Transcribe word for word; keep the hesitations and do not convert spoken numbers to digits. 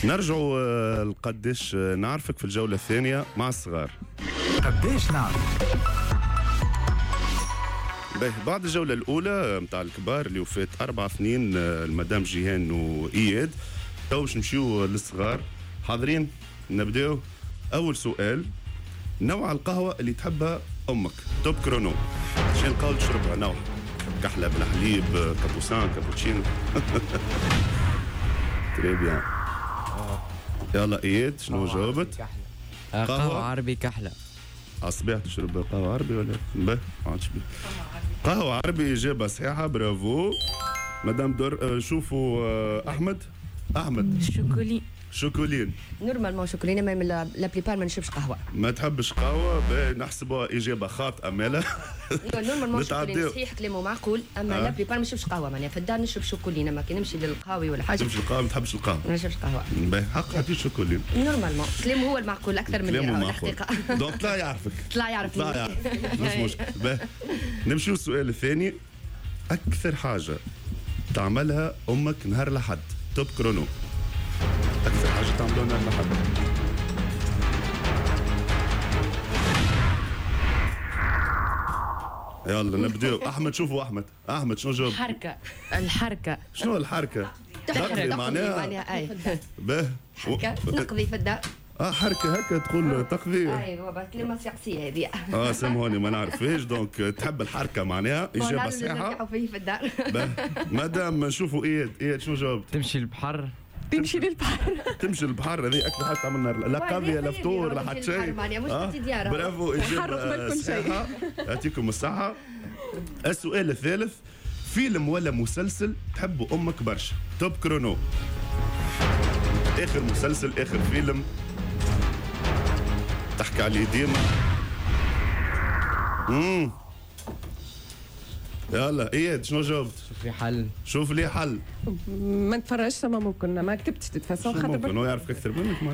نرجعوا آه، لقديش آه، نعرفك في الجولة الثانية مع الصغار. قديش نعرف. باهي بعد الجولة الأولى متاع الكبار اللي وفات أربع سنين آه، المدام جيهان وإياد، تو باش نمشيو للصغار. حاضرين؟ نبداو. أول سؤال: نوع القهوة اللي تحبها أمك، توب كرونو. شنو القهوة اللي تشربها؟ نوع كحلة بالحليب، كابوسان، كابوتشينو. تري بيان. يلا إياد شنو جاوبت؟ قهوة, قهوة عربي كحلة. الصباح تشرب قهوة عربي ولا؟ باهي ما عادش بيه. قهوة عربي إجابة صحيحة، برافو مدام دور. شوفوا أحمد. أحمد شوكولي شوكولين. نورمالمون شوكولين، ما لا بليبار ما نشربش قهوه. ما تحبش قهوه؟ باهي نحسبوها اجابه خاطئه. مالا نورمالمون شوكولين صحيح كلامه معقول، اما لا بليبار ما نشربش قهوه. معناها في الدار نشرب شوكولين، اما كي نمشي للقهاوي ولا حاجه تمشي للقهوه ما تحبش القهوه. ما نشربش قهوه. باهي حق حتى شوكولين. نورمالمون كلامه هو المعقول اكثر من الحقيقه. دونك طلع يعرفك. طلع يعرفني. طلع يعرف مش مشكل. باهي نمشيو للسؤال الثاني: اكثر حاجه تعملها امك نهار الاحد، توب كرونو. اكثر حاجه تعملوها نهار الاحد. يلا نبداو. احمد شوفوا احمد. احمد شنو جاوب؟ الحركه. الحركه شنو الحركه؟ تحرك معناها معناها اي باه حركه نقضي في الدار. اه حركه هكا تقول تقضي. ايوه كلمه سياسيه هذه. اه سامحوني ما نعرفهاش. دونك تحب الحركه معناها اجابه صحيحه. فيه في الدار. مادام نشوفوا اياد. اياد شنو جاوبت؟ تمشي البحر. تمشي للبحر. تمشي للبحر. هذه اكثر حاجه تعملنا، لا قضيه لا فطور لا حتى شيء. برافو اجابه صحيحه، يعطيكم الصحه. السؤال الثالث: فيلم ولا مسلسل تحبوا امك برشا، توب كرونو. اخر مسلسل، اخر فيلم تحكي عليه ديما. امم يلا اياد شنو جاوبت؟ شوف لي حل. شوف لي حل. ما نتفرجش، ما ممكن ما كتبتش تتفاصيل خاطر ممكن هو يعرفك اكثر منك.